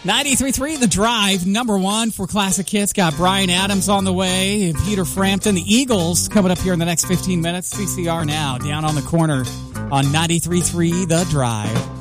93.3 The Drive, number one for classic hits. Got Bryan Adams on the way, Peter Frampton, the Eagles coming up here in the next 15 minutes. CCR now, down on the corner on 93.3 The Drive.